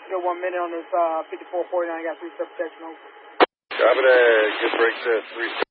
still 1 minute on this 5449. I got 3-step protection over. Copy that. Good break set. 3